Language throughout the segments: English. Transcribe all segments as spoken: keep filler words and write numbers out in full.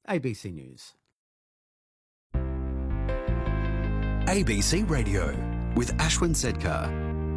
A B C News. A B C Radio with Ashwin Sedkar.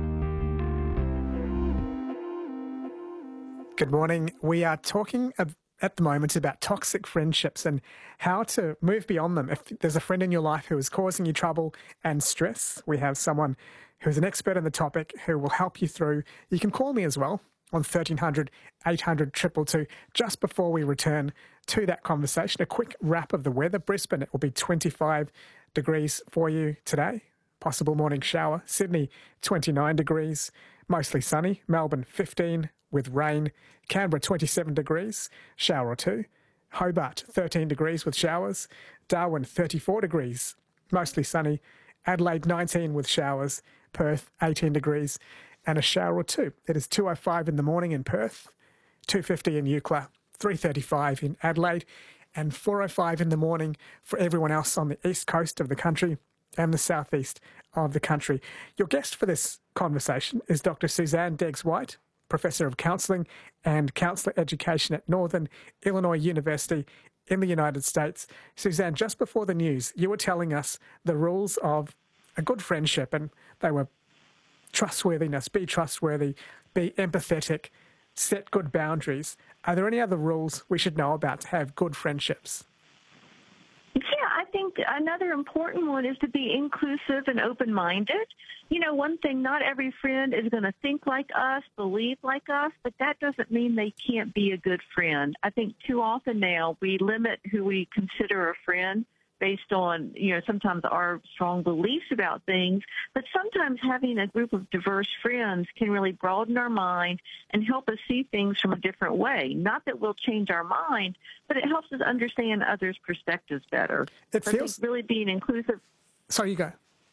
Good morning. We are talking ab- at the moment about toxic friendships and how to move beyond them. If there's a friend in your life who is causing you trouble and stress, we have someone who's an expert in the topic who will help you through. You can call me as well on thirteen hundred, eight hundred, two two two. Just before we return to that conversation, a quick wrap of the weather. Brisbane, it will be twenty-five degrees for you today. Possible morning shower. Sydney, twenty-nine degrees, mostly sunny. Melbourne, fifteen with rain. Canberra, twenty-seven degrees, shower or two. Hobart, thirteen degrees with showers. Darwin, thirty-four degrees, mostly sunny. Adelaide, nineteen with showers. Perth, eighteen degrees and a shower or two. It is two oh five in the morning in Perth, two fifty in Eucla, three thirty-five in Adelaide, and four oh five in the morning for everyone else on the east coast of the country and the southeast of the country. Your guest for this conversation is Doctor Suzanne Deggs-White, Professor of Counselling and Counsellor Education at Northern Illinois University in the United States. Suzanne, just before the news, you were telling us the rules of a good friendship, and they were trustworthiness, be trustworthy, be empathetic, set good boundaries. Are there any other rules we should know about to have good friendships? Yeah, I think another important one is to be inclusive and open-minded. You know, one thing, not every friend is going to think like us, believe like us, but that doesn't mean they can't be a good friend. I think too often now we limit who we consider a friend based on, you know, sometimes our strong beliefs about things, but sometimes having a group of diverse friends can really broaden our mind and help us see things from a different way. Not that we'll change our mind, but it helps us understand others' perspectives better. It so feels... I think really being inclusive... Sorry, you go.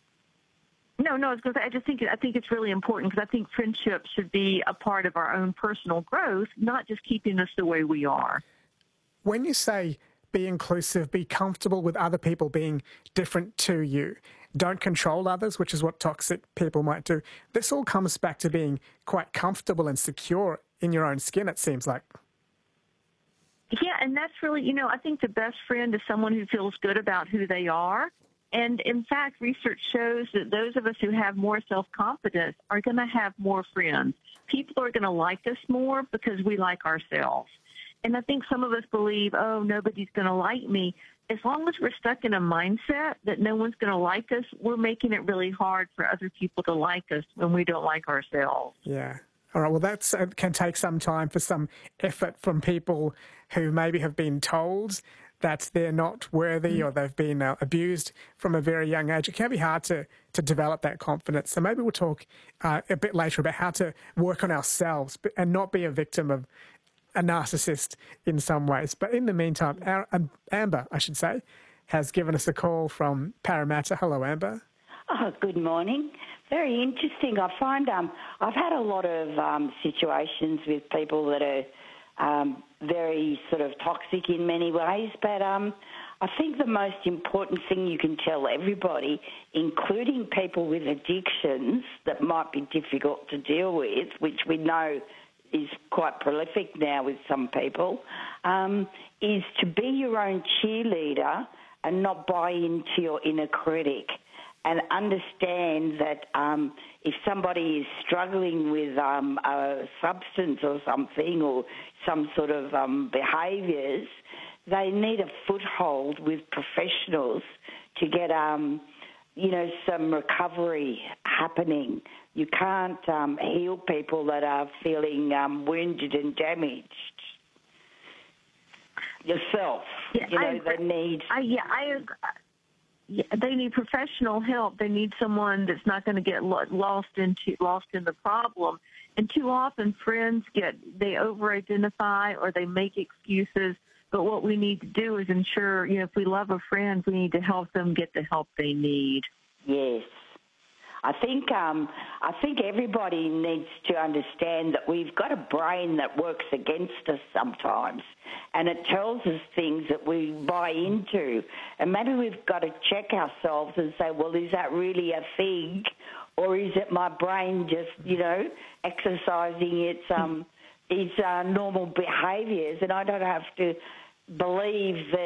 No, no, I was going to say, I just think I think it's really important because I think friendship should be a part of our own personal growth, not just keeping us the way we are. When you say be inclusive, be comfortable with other people being different to you, don't control others, which is what toxic people might do, this all comes back to being quite comfortable and secure in your own skin, it seems like. Yeah, and that's really, you know, I think the best friend is someone who feels good about who they are. And in fact, research shows that those of us who have more self-confidence are going to have more friends. People are going to like us more because we like ourselves. And I think some of us believe, oh, nobody's going to like me. As long as we're stuck in a mindset that no one's going to like us, we're making it really hard for other people to like us when we don't like ourselves. Yeah. All right, well, that uh, can take some time for some effort from people who maybe have been told that they're not worthy or they've been uh, abused from a very young age. It can be hard to, to develop that confidence. So maybe we'll talk uh, a bit later about how to work on ourselves and not be a victim of a narcissist in some ways. But in the meantime, our, um, Amber, I should say, has given us a call from Parramatta. Hello, Amber. Oh, good morning. Very interesting. I find um, I've had a lot of um, situations with people that are um, very sort of toxic in many ways, but um, I think the most important thing you can tell everybody, including people with addictions that might be difficult to deal with, which we know is quite prolific now with some people, um, is to be your own cheerleader and not buy into your inner critic, and understand that um, if somebody is struggling with um, a substance or something or some sort of um, behaviours, they need a foothold with professionals to get, um, you know, some recovery happening. You can't um, heal people that are feeling um, wounded and damaged. Yourself, yeah, you know, I, they need... I, yeah, I agree. Yeah, they need professional help. They need someone that's not going to get lo- lost into lost in the problem. And too often, friends get they over-identify or they make excuses. But what we need to do is ensure, you know, if we love a friend, we need to help them get the help they need. Yes. I think um, I think everybody needs to understand that we've got a brain that works against us sometimes, and it tells us things that we buy into. And maybe we've got to check ourselves and say, well, is that really a thing, or is it my brain just, you know, exercising its um its uh, normal behaviours, and I don't have to believe that